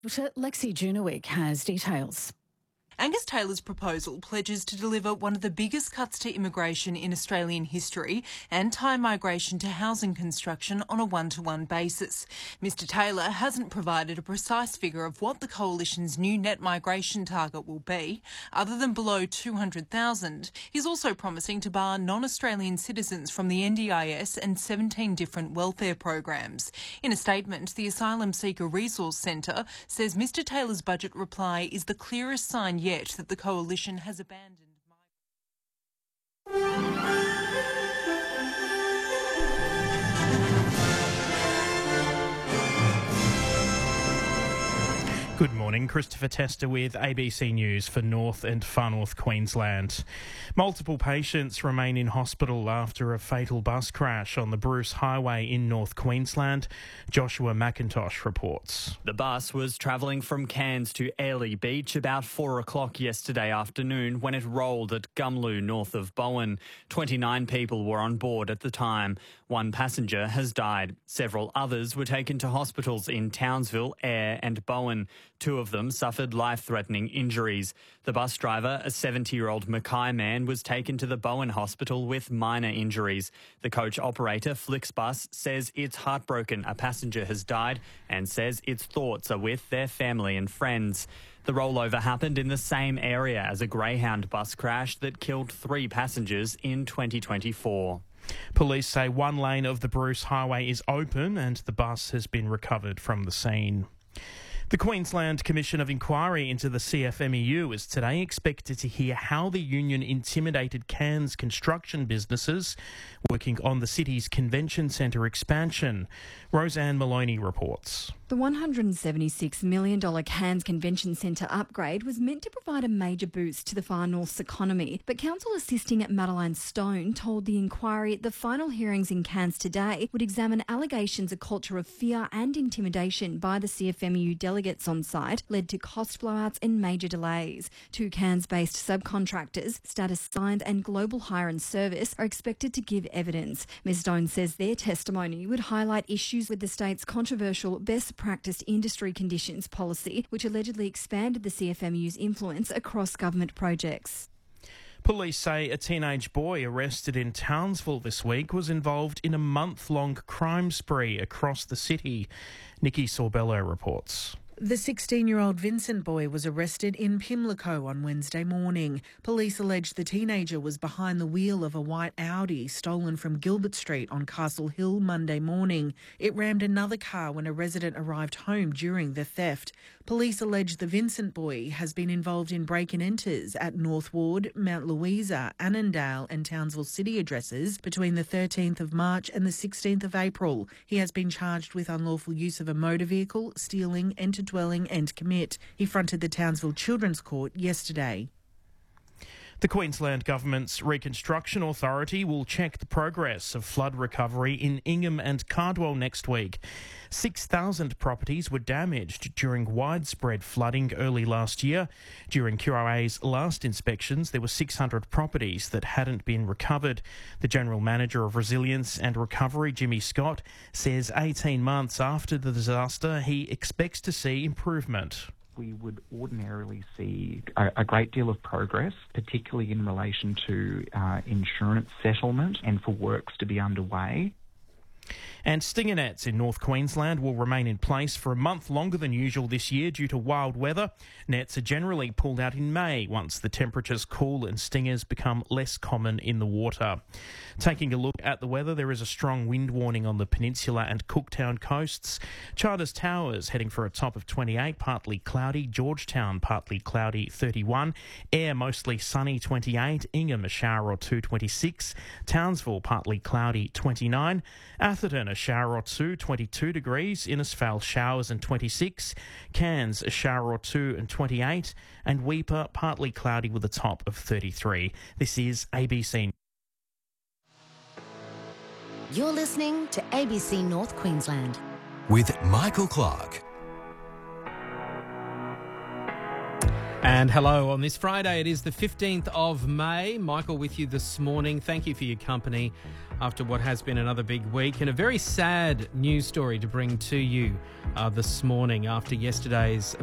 Lexi Junowig has details. Angus Taylor's proposal pledges to deliver one of the biggest cuts to immigration in Australian history and tie migration to housing construction on a one-to-one basis. Mr Taylor hasn't provided a precise figure of what the Coalition's new net migration target will be, other than below 200,000. He's also promising to bar non-Australian citizens from the NDIS and 17 different welfare programs. In a statement, the Asylum Seeker Resource Centre says Mr Taylor's budget reply is the clearest sign yet that the Coalition has abandoned. Good morning, Christopher Tester with ABC News for North and Far North Queensland. Multiple patients remain in hospital after a fatal bus crash on the Bruce Highway in North Queensland. Joshua McIntosh reports. The bus was travelling from Cairns to Airlie Beach about 4 o'clock yesterday afternoon when it rolled at Gumloo, north of Bowen. 29 people were on board at the time. One passenger has died. Several others were taken to hospitals in Townsville, Ayr and Bowen. Two of them suffered life-threatening injuries. The bus driver, a 70-year-old Mackay man, was taken to the Bowen Hospital with minor injuries. The coach operator, Flixbus, says it's heartbroken a passenger has died and says its thoughts are with their family and friends. The rollover happened in the same area as a Greyhound bus crash that killed 3 passengers in 2024. Police say one lane of the Bruce Highway is open and the bus has been recovered from the scene. The Queensland Commission of Inquiry into the CFMEU is today expected to hear how the union intimidated Cairns construction businesses working on the city's convention centre expansion. Roseanne Maloney reports. The $176 million Cairns Convention Centre upgrade was meant to provide a major boost to the Far North's economy, but council assisting at Madeline Stone told the inquiry the final hearings in Cairns today would examine allegations a culture of fear and intimidation by the CFMEU delegates on site led to cost blowouts and major delays. 2 Cairns-based subcontractors, Status Signs and Global Hire and Service, are expected to give evidence. Ms Stone says their testimony would highlight issues with the state's controversial best practice industry conditions policy, which allegedly expanded the CFMEU's influence across government projects. Police say a teenage boy arrested in Townsville this week was involved in a month-long crime spree across the city. Nikki Sorbello reports. The 16-year-old Vincent Boy was arrested in Pimlico on Wednesday morning. Police allege the teenager was behind the wheel of a white Audi stolen from Gilbert Street on Castle Hill Monday morning. It rammed another car when a resident arrived home during the theft. Police allege the Vincent Boy has been involved in break-and-enters at North Ward, Mount Louisa, Annandale and Townsville city addresses between the 13th of March and the 16th of April. He has been charged with unlawful use of a motor vehicle, stealing, entered dwelling and commit. He fronted the Townsville Children's Court yesterday. The Queensland Government's Reconstruction Authority will check the progress of flood recovery in Ingham and Cardwell next week. 6,000 properties were damaged during widespread flooding early last year. During QRA's last inspections, there were 600 properties that hadn't been recovered. The General Manager of Resilience and Recovery, Jimmy Scott, says 18 months after the disaster, he expects to see improvement. We would ordinarily see a great deal of progress, particularly in relation to insurance settlement and for works to be underway. And stinger nets in North Queensland will remain in place for a month longer than usual this year due to wild weather. Nets are generally pulled out in May once the temperatures cool and stingers become less common in the water. Taking a look at the weather, there is a strong wind warning on the Peninsula and Cooktown coasts. Charters Towers heading for a top of 28, partly cloudy. Georgetown partly cloudy, 31. Ayr mostly sunny, 28. Ingham a shower or two, 26. Townsville partly cloudy, 29. Atherton a shower or two, 22 degrees. Innisfail showers and 26. Cairns a shower or two and 28. And Weipa partly cloudy with a top of 33. This is ABC. You're listening to ABC North Queensland. With Michael Clark. And hello, on this Friday, it is the 15th of May. Michael with you this morning. Thank you for your company after what has been another big week, and a very sad news story to bring to you this morning after yesterday's